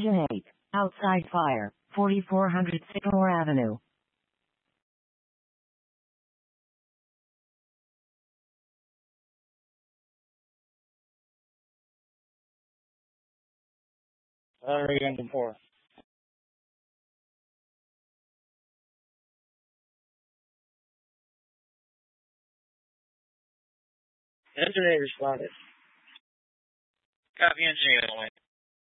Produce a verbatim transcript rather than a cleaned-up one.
Engine eight. Outside fire. forty-four hundred Sycamore Avenue. Already engine four. Engine eight responded. Copy engine eight,